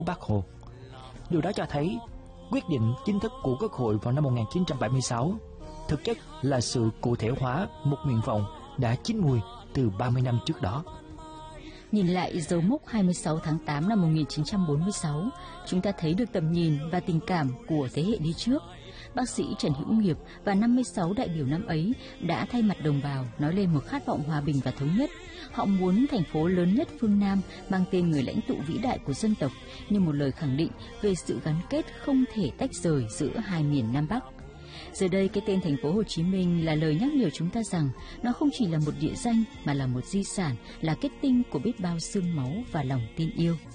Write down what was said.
Bác Hồ. Điều đó cho thấy quyết định chính thức của Quốc hội vào năm 1976 thực chất là sự cụ thể hóa một nguyện vọng đã chín mùi từ 30 năm trước đó. Nhìn lại dấu mốc 26 tháng 8 năm 1946, chúng ta thấy được tầm nhìn và tình cảm của thế hệ đi trước. Bác sĩ Trần Hữu Nghiệp và 56 đại biểu năm ấy đã thay mặt đồng bào nói lên một khát vọng hòa bình và thống nhất. Họ muốn thành phố lớn nhất phương Nam mang tên người lãnh tụ vĩ đại của dân tộc như một lời khẳng định về sự gắn kết không thể tách rời giữa hai miền Nam Bắc. Giờ đây, cái tên thành phố Hồ Chí Minh là lời nhắc nhở chúng ta rằng nó không chỉ là một địa danh mà là một di sản, là kết tinh của biết bao xương máu và lòng tin yêu.